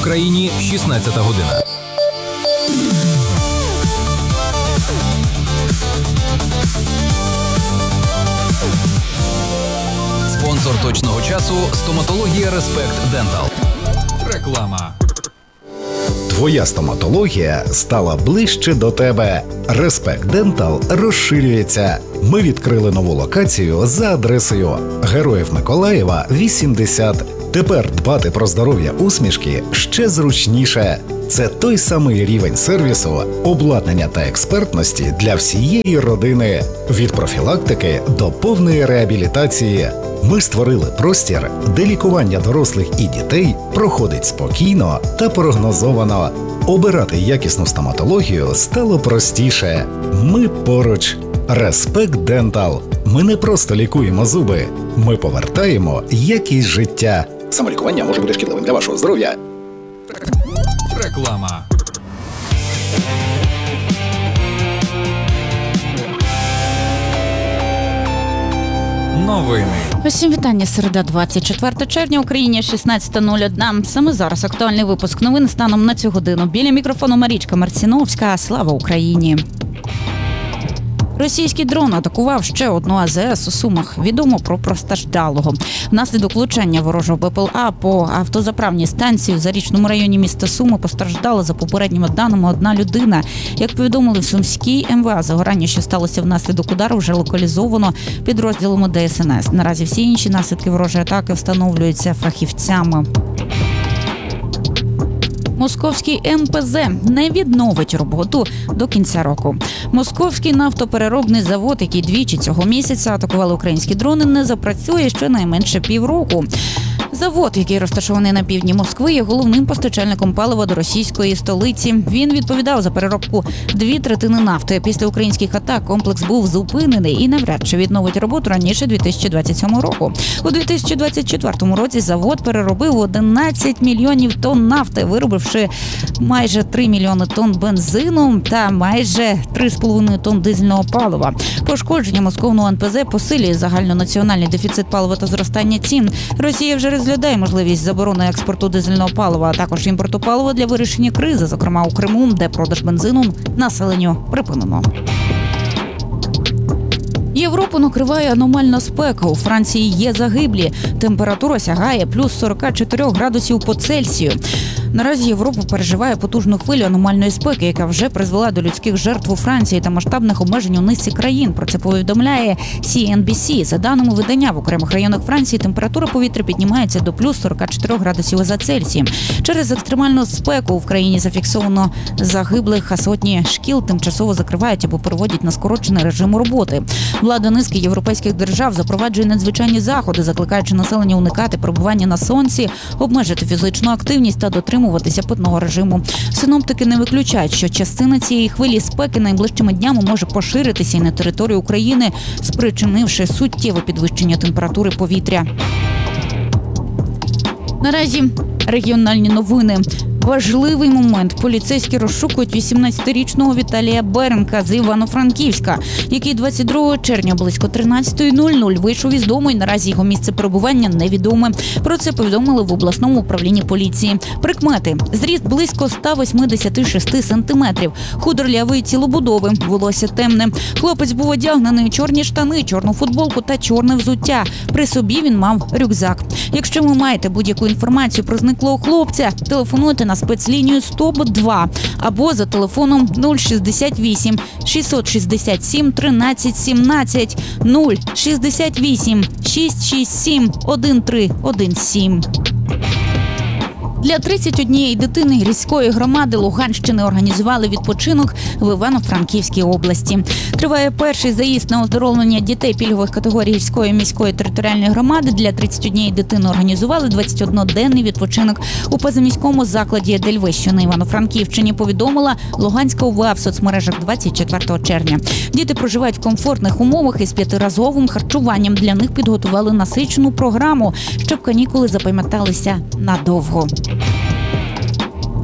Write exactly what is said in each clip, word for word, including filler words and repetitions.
Україні шістнадцята година. Спонсор точного часу – стоматологія Респект Дентал. Реклама. Твоя стоматологія стала ближче до тебе. Респект Дентал розширюється. Ми відкрили нову локацію за адресою Героїв Миколаєва, вісімдесят. Тепер дбати про здоров'я усмішки ще зручніше. Це той самий рівень сервісу, обладнання та експертності для всієї родини. Від профілактики до повної реабілітації. Ми створили простір, де лікування дорослих і дітей проходить спокійно та прогнозовано. Обирати якісну стоматологію стало простіше. Ми поруч. Респект Дентал. Ми не просто лікуємо зуби. Ми повертаємо якість життя. Самолікування може бути шкідливим для вашого здоров'я. Реклама. Новини. Усім вітання. Середа, двадцять четвертого червня, Україні шістнадцята нуль один. Саме зараз актуальний випуск новин станом на цю годину. Біля мікрофону Марічка Марціновська. Слава Україні! Російський дрон атакував ще одну А З С у Сумах. Відомо про постраждалого. Внаслідок влучання ворожого Б П Л А по автозаправній станції в Зарічному районі міста Суми постраждала, за попередніми даними, одна людина. Як повідомили в Сумській М В А, загорання, що сталося внаслідок удару, вже локалізовано підрозділами Де С Ен С. Наразі всі інші наслідки ворожої атаки встановлюються фахівцями. Московський М П З не відновить роботу до кінця року. Московський нафтопереробний завод, який двічі цього місяця атакували українські дрони, не запрацює щонайменше півроку. Завод, який розташований на півдні Москви, є головним постачальником палива до російської столиці. Він відповідав за переробку дві третини нафти. Після українських атак комплекс був зупинений і навряд чи відновить роботу раніше дві тисячі двадцять сьомого року. У дві тисячі двадцять четвертому році завод переробив одинадцять мільйонів тонн нафти, виробивши майже три мільйони тонн бензину та майже три з половиною тонн дизельного палива. Пошкодження московного Н П З посилює загальнонаціональний дефіцит палива та зростання цін. Росія вже розглядає можливість заборони експорту дизельного палива, а також імпорту палива для вирішення кризи, зокрема у Криму, де продаж бензину населенню припинено. Європу накриває аномальна спека. У Франції є загиблі. Температура сягає плюс сорок чотири градусів по Цельсію. Наразі Європа переживає потужну хвилю аномальної спеки, яка вже призвела до людських жертв у Франції та масштабних обмежень у низці країн. Про це повідомляє Сі Ен Бі Сі. За даними видання, в окремих районах Франції температура повітря піднімається до плюс сорок чотири градусів за Цельсієм. Через екстремальну спеку в країні зафіксовано загиблих, а сотні шкіл тимчасово закривають або переводять на скорочений режим роботи. Влада низки європейських держав запроваджує надзвичайні заходи, закликаючи населення уникати перебування на сонці, обмежити фізичну активність та дотримуватися питного режиму. Синоптики не виключають, що частина цієї хвилі спеки найближчими днями може поширитися і на територію України, спричинивши суттєве підвищення температури повітря. Наразі регіональні новини. Важливий момент. Поліцейські розшукують вісімнадцятирічного Віталія Беренка з Івано-Франківська, який двадцять другого червня близько тринадцятої нуль нуль вийшов із дому, і наразі його місце перебування невідоме. Про це повідомили в обласному управлінні поліції. Прикмети. Зріст близько сто вісімдесят шість сантиметрів. Худорлявої тілобудови. Волосся темне. Хлопець був одягнений у чорні штани, чорну футболку та чорне взуття. При собі він мав рюкзак. Якщо ви маєте будь-яку інформацію про зниклого хлопця, телефонуйте на спецлінію сто два або за телефоном нуль шістдесят вісім шістсот шістдесят сім тринадцять сімнадцять нуль шістдесят вісім шістсот шістдесят сім один три один сім. Для тридцять однієї дитини гірської громади Луганщини організували відпочинок в Івано-Франківській області. Триває перший заїзд на оздоровлення дітей пільгових категорій гірської міської територіальної громади. Для тридцять однієї дитини організували двадцятиодноденний відпочинок у позаміському закладі Едельвейс, що на Івано-Франківщині, повідомила Луганська О В А в соцмережах двадцять четвертого червня. Діти проживають в комфортних умовах із п'ятиразовим харчуванням. Для них підготували насичену програму, щоб канікули запам'яталися надовго.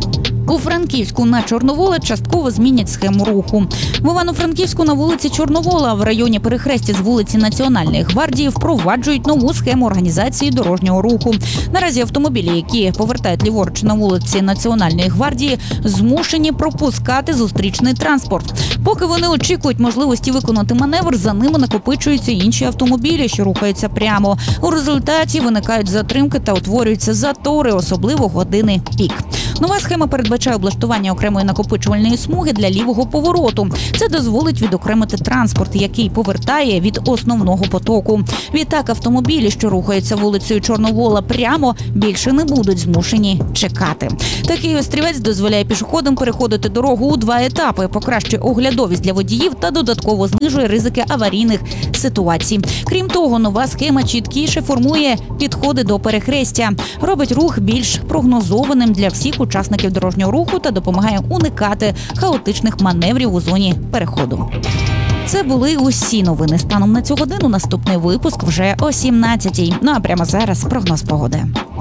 У Франківську на Чорновола частково змінять схему руху. В Івано-Франківську на вулиці Чорновола в районі перехрестя з вулиці Національної гвардії впроваджують нову схему організації дорожнього руху. Наразі автомобілі, які повертають ліворуч на вулиці Національної гвардії, змушені пропускати зустрічний транспорт. Поки вони очікують можливості виконати маневр, за ними накопичуються інші автомобілі, що рухаються прямо. У результаті виникають затримки та утворюються затори, особливо години пік. Нова схема передбачає облаштування окремої накопичувальної смуги для лівого повороту. Це дозволить відокремити транспорт, який повертає від основного потоку. Відтак автомобілі, що рухаються вулицею Чорновола прямо, більше не будуть змушені чекати. Такий острівець дозволяє пішоходам переходити дорогу у два етапи, покращує оглядовість для водіїв та додатково знижує ризики аварійних ситуацій. Крім того, нова схема чіткіше формує підходи до перехрестя, робить рух більш прогнозованим для всіх учасників дорожнього руху та допомагає уникати хаотичних маневрів у зоні переходу. Це були усі новини станом на цю годину. Наступний випуск вже о сімнадцятій. Ну а прямо зараз прогноз погоди.